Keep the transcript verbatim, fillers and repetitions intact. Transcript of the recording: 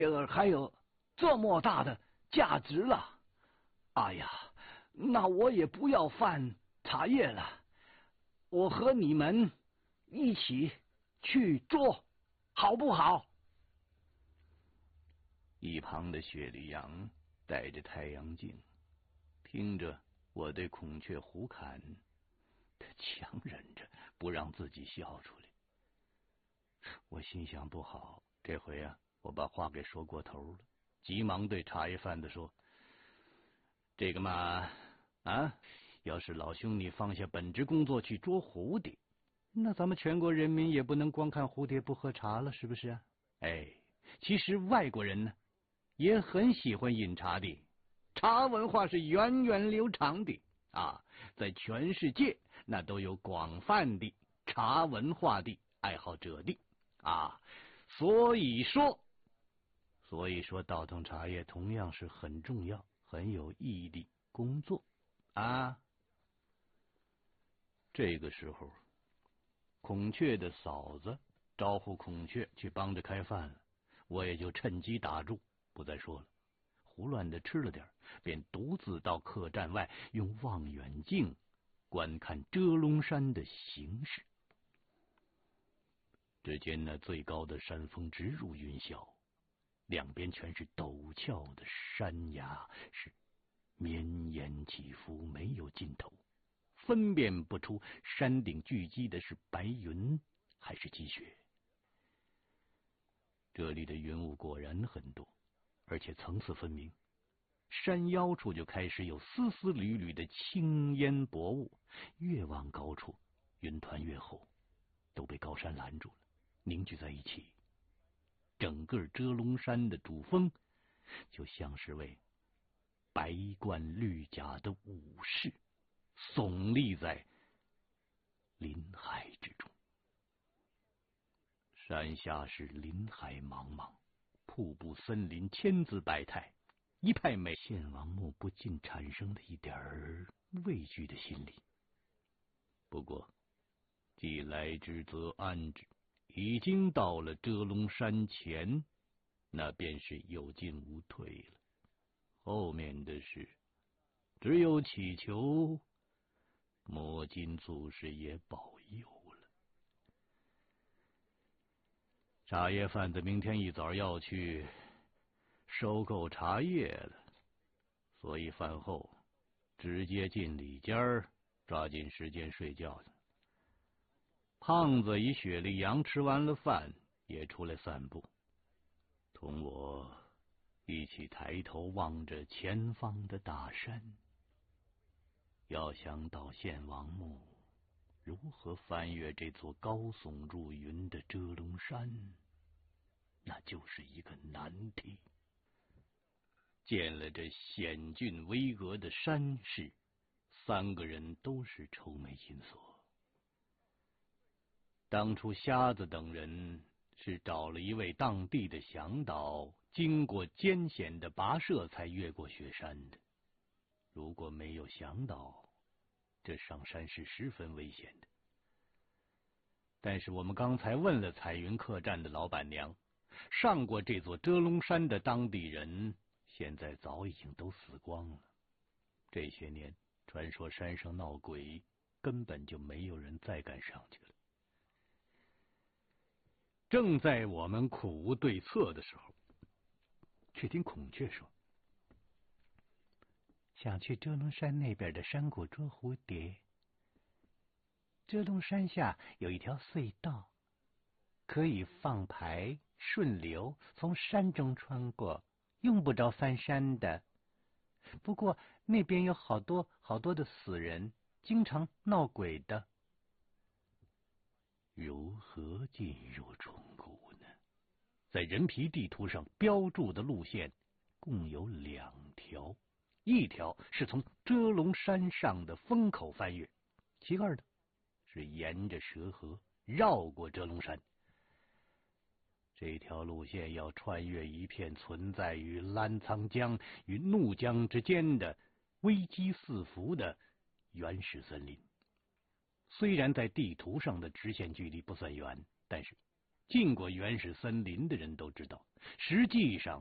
呃，还有这么大的价值了。哎呀，那我也不要贩茶叶了，我和你们一起去捉，好不好？ 一旁的雪莉杨戴着太阳镜，听着我对孔雀胡侃，他强忍着不让自己笑出来。我心想不好，这回啊，我把话给说过头了，急忙对茶叶贩子说：“这个嘛，啊，要是老兄你放下本职工作去捉蝴蝶，那咱们全国人民也不能光看蝴蝶不喝茶了，是不是啊？哎，其实外国人呢，也很喜欢饮茶的，茶文化是源远流长的啊，在全世界那都有广泛的茶文化的爱好者的啊，所以说，所以说倒腾茶叶同样是很重要、很有意义的工作啊。”这个时候，孔雀的嫂子招呼孔雀去帮着开饭了，我也就趁机打住，不再说了。胡乱的吃了点，便独自到客栈外用望远镜观看遮龙山的形势。只见那最高的山峰直入云霄，两边全是陡峭的山崖，是绵延起伏，没有尽头，分辨不出山顶聚积的是白云还是积雪。这里的云雾果然很多，而且层次分明。山腰处就开始有丝丝缕缕的青烟薄雾，越往高处，云团越厚，都被高山拦住了，凝聚在一起。整个遮龙山的主峰，就像是位白冠绿甲的武士，耸立在林海之中。山下是林海茫茫，瀑布森林千姿百态，一派美。献王墓不禁产生了一点儿畏惧的心理。不过既来之则安之，已经到了遮龙山前，那便是有进无退了。后面的事只有祈求摩金祖师爷保佑了。茶叶贩子明天一早要去收购茶叶了，所以饭后直接进里间儿，抓紧时间睡觉去。胖子与雪莉杨吃完了饭，也出来散步，同我一起抬头望着前方的大山。要想到献王墓，如何翻越这座高耸入云的遮龙山，那就是一个难题。见了这险峻巍峨的山势，三个人都是愁眉紧锁。当初瞎子等人是找了一位当地的向导，经过艰险的跋涉才越过雪山的。如果没有向导，这上山是十分危险的。但是我们刚才问了彩云客栈的老板娘，上过这座遮龙山的当地人现在早已经都死光了。这些年传说山上闹鬼，根本就没有人再敢上去了。正在我们苦无对策的时候，却听孔雀说：“想去遮龙山那边的山谷捉蝴蝶。遮龙山下有一条隧道，可以放排顺流从山中穿过，用不着翻山的。不过那边有好多好多的死人，经常闹鬼的。”如何进入虫谷呢？在人皮地图上标注的路线共有两条，一条是从遮龙山上的风口翻越，其二的是沿着蛇河绕过遮龙山。这条路线要穿越一片存在于澜沧江与怒江之间的危机四伏的原始森林。虽然在地图上的直线距离不算远，但是进过原始森林的人都知道，实际上